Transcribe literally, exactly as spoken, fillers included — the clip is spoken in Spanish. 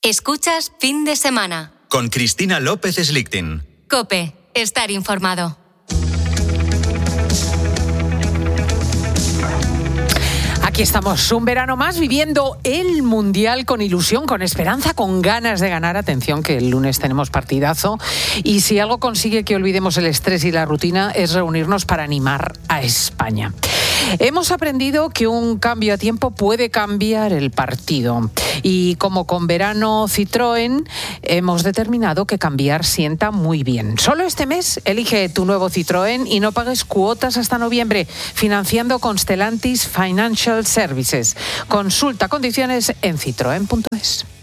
Escuchas Fin de Semana. Con Cristina López Slichting. COPE. Estar informado. Aquí estamos, un verano más viviendo el Mundial con ilusión, con esperanza, con ganas de ganar. Atención que el lunes tenemos partidazo y si algo consigue que olvidemos el estrés y la rutina es reunirnos para animar a España. Hemos aprendido que un cambio a tiempo puede cambiar el partido y como con verano Citroën hemos determinado que cambiar sienta muy bien. Solo este mes elige tu nuevo Citroën y no pagues cuotas hasta noviembre financiando con Stellantis Financial Services. Consulta condiciones en citroen punto es.